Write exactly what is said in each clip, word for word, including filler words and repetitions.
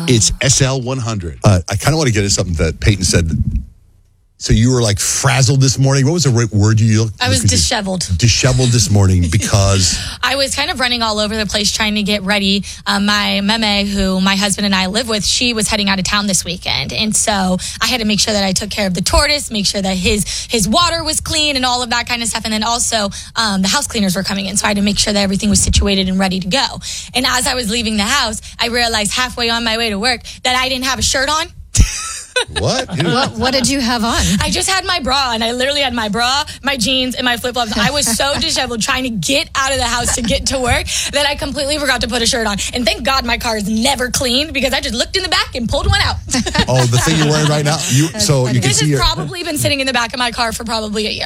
It's S L one hundred. Uh, I kind of want to get into something that Peyton said. So you were like frazzled this morning. What was the right word you used? I was disheveled. Disheveled this morning because... I was kind of running all over the place trying to get ready. Um, my meme, who my husband and I live with, she was heading out of town this weekend. And so I had to make sure that I took care of the tortoise, make sure that his his water was clean and all of that kind of stuff. And then also um, the house cleaners were coming in. So I had to make sure that everything was situated and ready to go. And as I was leaving the house, I realized halfway on my way to work that I didn't have a shirt on. What? what? What did you have on? I just had my bra, and I literally had my bra, my jeans, and my flip-flops. I was so disheveled trying to get out of the house to get to work that I completely forgot to put a shirt on. And thank God my car is never cleaned because I just looked in the back and pulled one out. Oh, the thing you're wearing right now? You, so you can this see has your... probably been sitting in the back of my car for probably a year.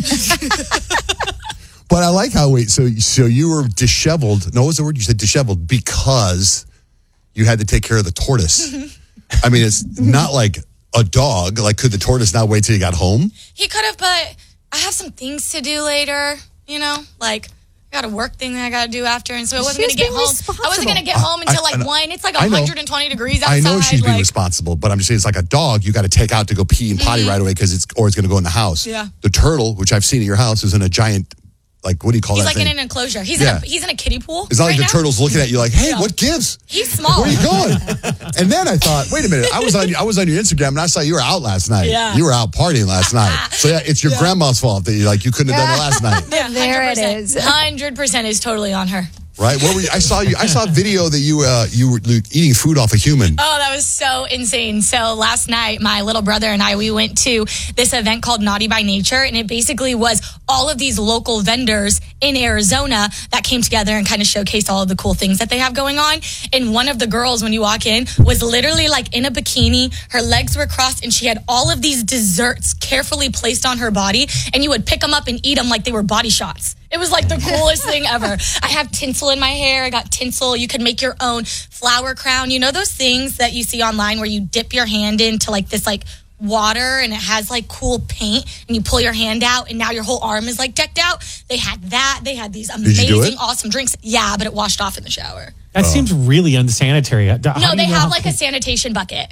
But I like how, wait, so, so you were disheveled. No, what was the word? You said disheveled because you had to take care of the tortoise. I mean, it's not like a dog. Like, could the tortoise not wait till you got home? He could have, but I have some things to do later, you know? Like, I got a work thing that I got to do after, and so I wasn't going to get home. I wasn't going to get home until, like, I, one. It's like one hundred twenty degrees outside. I know she's being like, responsible, but I'm just saying it's like a dog you got to take out to go pee and potty mm-hmm. right away because it's, or it's going to go in the house. Yeah. The turtle, which I've seen at your house, is in a giant... Like, what do you call he's that like thing? in an enclosure. He's, yeah. in a, he's in a kiddie pool. It's not right like the now. turtle's looking at you like, hey, No. what gives? He's small. Where are you going? And then I thought, wait a minute. I was on I was on your Instagram and I saw you were out last night. Yeah. You were out partying last night. So yeah, it's your yeah. grandma's fault that you like you couldn't have done it last night. Yeah, there it is. one hundred percent is totally on her. Right? What were you, I saw you. I saw a video that you uh, you were eating food off a human. Oh, that was so insane. So last night, my little brother and I, we went to this event called Naughty by Nature, and it basically was all of these local vendors in Arizona that came together and kind of showcased all of the cool things that they have going on. And one of the girls, when you walk in, was literally like in a bikini. Her legs were crossed, and she had all of these desserts carefully placed on her body, and you would pick them up and eat them like they were body shots. It was like the coolest thing ever. I have tinsel in my hair. I got tinsel. You could make your own flower crown. You know those things that you see online where you dip your hand into like this like water and it has like cool paint and you pull your hand out and now your whole arm is like decked out? They had that. They had these amazing, awesome drinks. Yeah, but it washed off in the shower. That oh. seems really unsanitary. How no, they have like how- a sanitation bucket.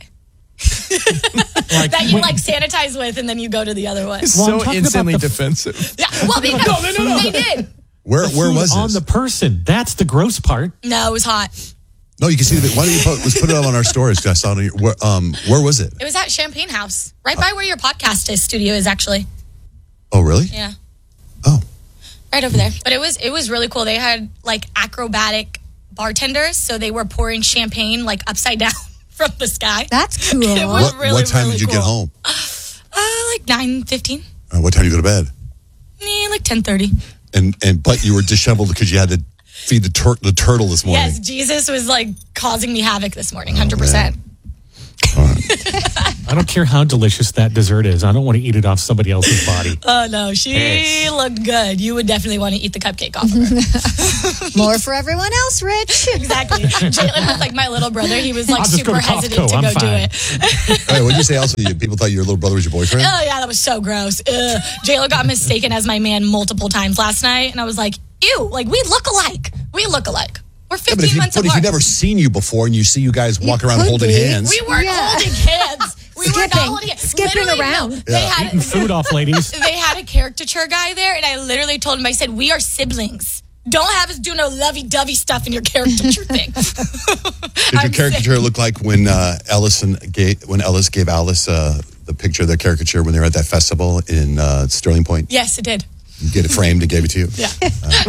like, that you when, like sanitize with and then you go to the other one. Well, so instantly the, defensive. Yeah, well, because no, no, no, no. they did. Where where was it? On the person. That's the gross part. No, it was hot. No, you can see the. Why don't you put, let's put it up on our stories? I saw it on your, where, um, where was it? It was at Champagne House, right by where your podcast is, studio is actually. Oh, really? Yeah. Oh. Right over there. But it was it was really cool. They had like acrobatic bartenders, so they were pouring champagne like upside down from the sky. That's cool. It was what, really, what time really did you cool. get home? Uh, like nine fifteen. Uh, what time did you go to bed? Eh, like ten thirty. And and but you were disheveled because you had to feed the tur- the turtle this morning. Yes, Jesus was like causing me havoc this morning, one hundred percent. Oh, right. I don't care how delicious that dessert is. I don't want to eat it off somebody else's body. Oh, no. She yes. looked good. You would definitely want to eat the cupcake off of her. More for everyone else, Rich. Exactly. Jalen was like my little brother. He was like super to hesitant Costco. to I'm go fine. do it. Hey, what did you say also? People thought your little brother was your boyfriend? Oh, yeah. That was so gross. Ugh. Jalen got mistaken as my man multiple times last night. And I was like, ew, like we look alike. We look alike. We're fifteen yeah, but if he, months but apart. if you've never seen you before and you see you guys walk You around could holding be. hands. We weren't Yeah. holding hands. We were not Skipping. holding hands. Skipping Literally, around. No. Yeah. They had Eating food off, ladies. They had a caricature guy there, and I literally told him, I said, we are siblings. Don't have us do no lovey-dovey stuff in your caricature thing. Did your caricature sick. look like when uh, Ellison gave, when Ellis gave Alice uh, the picture of their caricature when they were at that festival in uh, Sterling Point? Yes, it did. You get it framed and gave it to you? Yeah.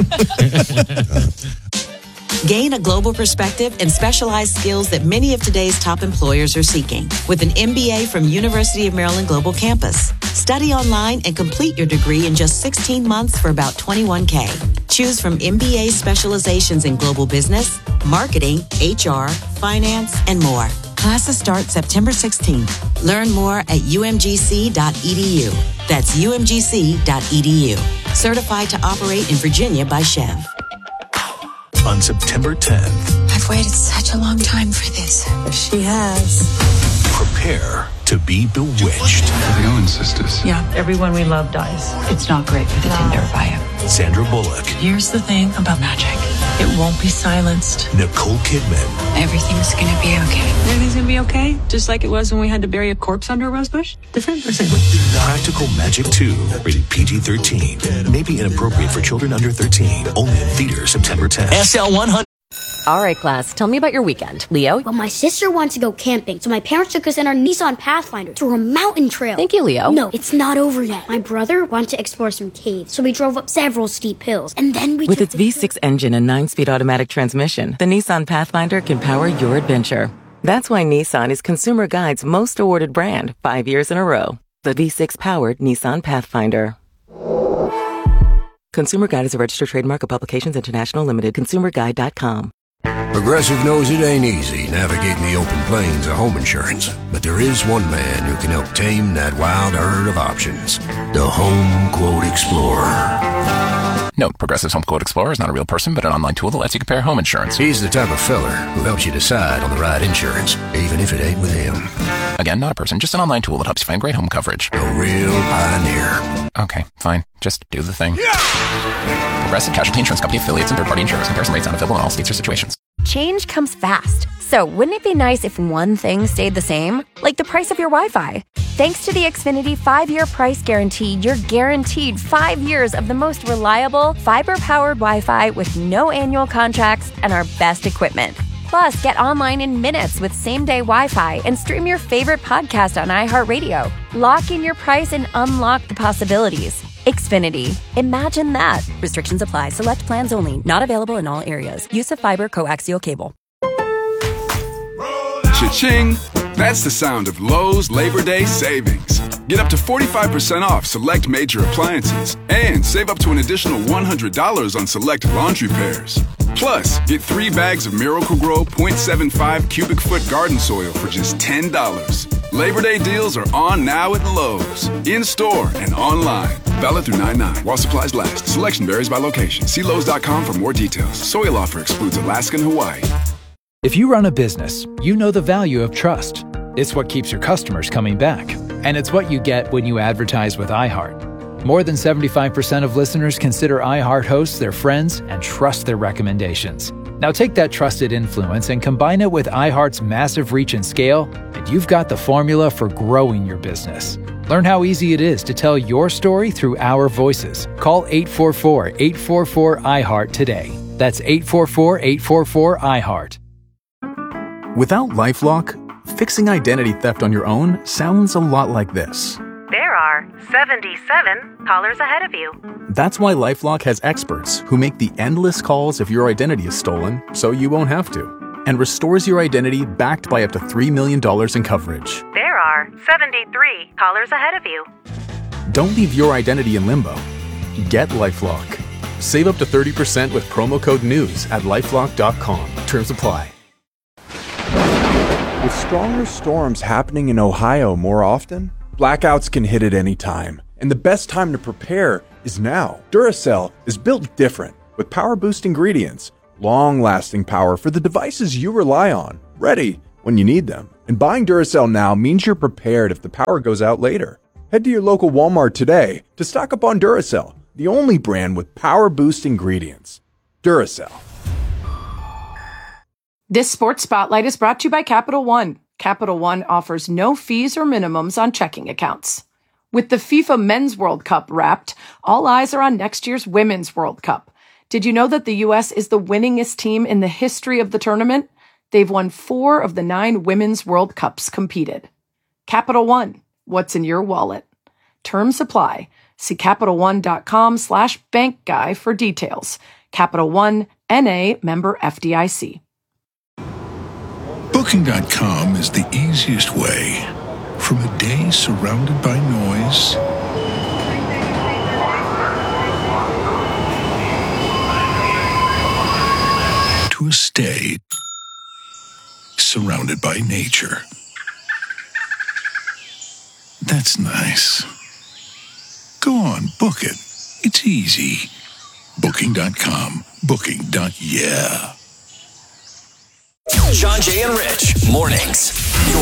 Uh, uh, Gain a global perspective and specialized skills that many of today's top employers are seeking with an M B A from University of Maryland Global Campus. Study online and complete your degree in just sixteen months for about twenty-one K. Choose from M B A specializations in global business, marketing, H R, finance, and more. Classes start September sixteenth. Learn more at u m g c dot e d u. That's u m g c dot e d u. Certified to operate in Virginia by Chev. On September tenth. I've waited such a long time for this. She has. Prepare to be bewitched. How's it going? and sisters. Yeah, everyone we love dies. It's not great for the Tinder bio. Sandra Bullock. Here's the thing about magic. It won't be silenced. Nicole Kidman. Everything's gonna be okay. Everything's gonna be okay? Just like it was when we had to bury a corpse under a rose bush? Different or same? Practical Magic two. Rated P G thirteen. May be inappropriate for children under thirteen. Only in theaters September tenth. S L one hundred. All right, class, tell me about your weekend. Leo? Well, my sister wants to go camping, so my parents took us in our Nissan Pathfinder through a mountain trail. Thank you, Leo. No, it's not over yet. My brother wanted to explore some caves, so we drove up several steep hills, and then we With took its the V six engine and nine-speed automatic transmission, the Nissan Pathfinder can power your adventure. That's why Nissan is Consumer Guide's most awarded brand five years in a row. The V six-powered Nissan Pathfinder. Consumer Guide is a registered trademark of Publications International Limited. consumer guide dot com. Progressive knows it ain't easy navigating the open plains of home insurance, but there is one man who can help tame that wild herd of options. The Home Quote Explorer. Note, Progressive's Home Quote Explorer is not a real person, but an online tool that lets you compare home insurance. He's the type of feller who helps you decide on the right insurance, even if it ain't with him. Again, not a person, just an online tool that helps you find great home coverage. A real pioneer. Okay, fine. Just do the thing. Yeah! Progressive Casualty Insurance Company affiliates and third-party insurers. Comparison rates not available in all states or situations. Change comes fast. So wouldn't it be nice if one thing stayed the same? Like the price of your Wi-Fi. Thanks to the Xfinity five-year price guarantee, you're guaranteed five years of the most reliable, fiber-powered Wi-Fi with no annual contracts and our best equipment. Plus, get online in minutes with same-day Wi-Fi and stream your favorite podcast on iHeartRadio. Lock in your price and unlock the possibilities. Xfinity. Imagine that. Restrictions apply. Select plans only. Not available in all areas. Use of fiber coaxial cable. Cha-ching! That's the sound of Lowe's Labor Day savings. Get up to forty-five percent off select major appliances and save up to an additional one hundred dollars on select laundry pairs. Plus, get three bags of Miracle-Gro point seven five cubic foot garden soil for just ten dollars. Labor Day deals are on now at Lowe's. In-store and online. Valid through nine nine while supplies last. Selection varies by location. See Lowe's dot com for more details. Soil offer excludes Alaska and Hawaii. If you run a business, you know the value of trust. It's what keeps your customers coming back. And it's what you get when you advertise with iHeart. More than seventy-five percent of listeners consider iHeart hosts their friends and trust their recommendations. Now take that trusted influence and combine it with iHeart's massive reach and scale, and you've got the formula for growing your business. Learn how easy it is to tell your story through our voices. Call eight four four, eight four four, iHeart today. That's eight four four, eight four four, iHeart. Without LifeLock, fixing identity theft on your own sounds a lot like this. There are seventy-seven callers ahead of you. That's why LifeLock has experts who make the endless calls if your identity is stolen, so you won't have to, and restores your identity backed by up to three million dollars in coverage. There are seventy-three callers ahead of you. Don't leave your identity in limbo. Get LifeLock. Save up to thirty percent with promo code NEWS at lifelock dot com. Terms apply. With stronger storms happening in Ohio more often, blackouts can hit at any time, and the best time to prepare is now. Duracell is built different, with power-boost ingredients, long-lasting power for the devices you rely on, ready when you need them. And buying Duracell now means you're prepared if the power goes out later. Head to your local Walmart today to stock up on Duracell, the only brand with power-boost ingredients. Duracell. This Sports Spotlight is brought to you by Capital One. Capital One offers no fees or minimums on checking accounts. With the FIFA Men's World Cup wrapped, all eyes are on next year's Women's World Cup. Did you know that the U S is the winningest team in the history of the tournament? They've won four of the nine Women's World Cups competed. Capital One, what's in your wallet? Terms apply. See CapitalOne.com slash bank guy for details. Capital One, N A, member F D I C. Booking dot com is the easiest way from a day surrounded by noise to a stay surrounded by nature. That's nice. Go on, book it. It's easy. Booking dot com. Booking. Yeah. John, Jay, and Rich, mornings.